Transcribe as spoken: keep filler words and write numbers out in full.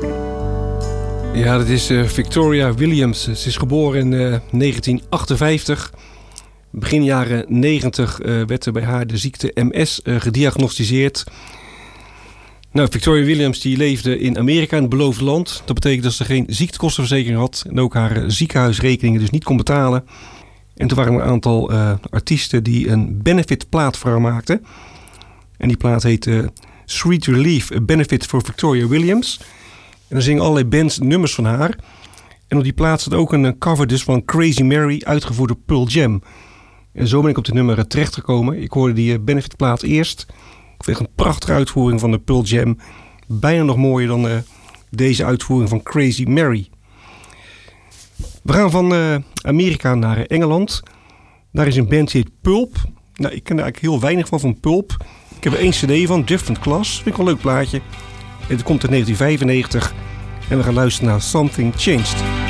Ja, dat is uh, Victoria Williams. Ze is geboren in uh, negentien achtenvijftig. Begin jaren negentig uh, werd er bij haar de ziekte M S uh, gediagnosticeerd. Nou, Victoria Williams die leefde in Amerika, in het beloofde land. Dat betekent dat ze geen ziektekostenverzekering had en ook haar uh, ziekenhuisrekeningen dus niet kon betalen. En toen waren er een aantal uh, artiesten die een benefitplaat voor haar maakten. En die plaat heet uh, Sweet Relief, a Benefit for Victoria Williams. En dan zingen allerlei bands nummers van haar. En op die plaat staat ook een cover dus van Crazy Mary, uitgevoerd door Pearl Jam. En zo ben ik op dit nummer terechtgekomen. Ik hoorde die benefitplaat eerst. Ik vind een prachtige uitvoering van de Pearl Jam. Bijna nog mooier dan uh, deze uitvoering van Crazy Mary. We gaan van uh, Amerika naar Engeland. Daar is een band die heet Pulp. Nou, ik ken er eigenlijk heel weinig van, van Pulp. Ik heb er één cd van, Different Class. Vind ik wel een leuk plaatje. Het komt uit negentien vijfennegentig. En we gaan luisteren naar Something Changed.